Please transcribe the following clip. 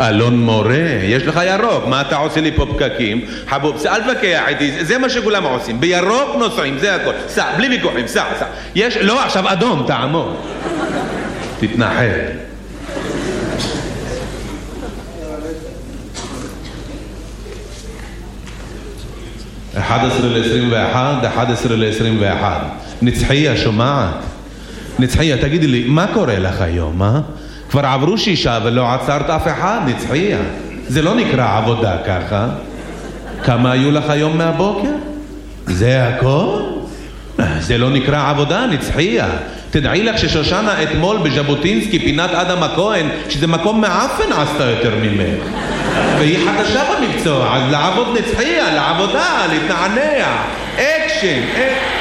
אלון מורה, יש לך ירוק, מה אתה עושה לי פה פקקים? חבוב, אל תבקח איתי, זה מה שכולם עושים, בירוק נוסעים, זה הכל, סע, בלי ויכוחים, סע. יש, לא, עכשיו אדום, תעמוד. תתנחל. 11 ל-21, 11 ל-21. נצחיה, שומעת? נצחיה, תגידי לי, מה קורה לך היום, אה? כבר עברו 6 ולא עצרת אף אחד, נצחיה. זה לא נקרא עבודה ככה. כמה היו לך היום מהבוקר? זה הכל? זה לא נקרא עבודה, נצחיה. תדעי לך ששושנה אתמול בז'בוטינסקי, פינת אדם הכהן, שזה מקום מעפן עשתה יותר ממך. והיא חדשה במקצוע, אז לעבוד נצחיה, לעבודה, להתנענע. אקשן,